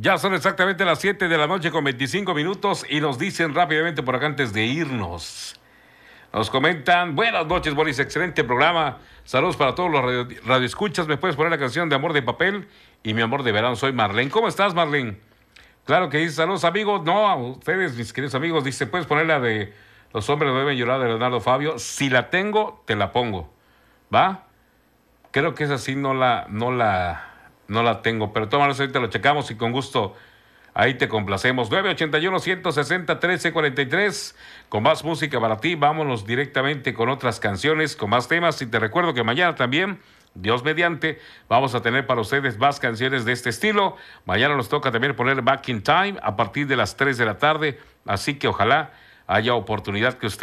Ya son exactamente las 7 de la noche con 25 minutos y nos dicen rápidamente por acá antes de irnos. Nos comentan, buenas noches, Boris, excelente programa. Saludos para todos los radioescuchas. ¿Me puedes poner la canción de Amor de Papel y Mi Amor de Verano? Soy Marlene. ¿Cómo estás, Marlene? Claro que dice, saludos amigos. No, a ustedes, mis queridos amigos. Dice, ¿puedes poner la de Los hombres no deben llorar de Leonardo Fabio? Si la tengo, te la pongo. ¿Va? Creo que esa sí no la tengo, pero tómanos, ahorita lo checamos y con gusto ahí te complacemos. 981-160-1343, con más música para ti. Vámonos directamente con otras canciones, con más temas. Y te recuerdo que mañana también, Dios mediante, vamos a tener para ustedes más canciones de este estilo. Mañana nos toca también poner Back in Time a partir de las 3 de la tarde. Así que ojalá haya oportunidad que usted